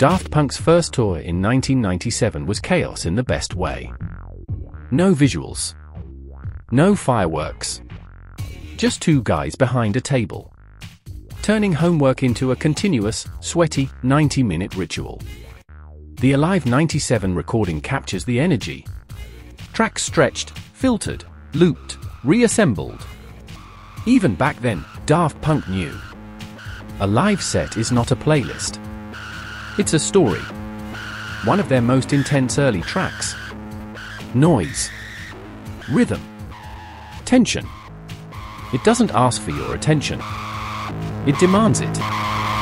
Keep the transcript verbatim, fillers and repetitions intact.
Daft Punk's first tour in nineteen ninety-seven was chaos in the best way. No visuals. No fireworks. Just two guys behind a table, turning homework into a continuous, sweaty, ninety-minute ritual. The Alive ninety-seven recording captures the energy. Tracks stretched, filtered, looped, reassembled. Even back then, Daft Punk knew. A live set is not a playlist. It's a story. One of their most intense early tracks. Noise. Rhythm. Tension. It doesn't ask for your attention. It demands it.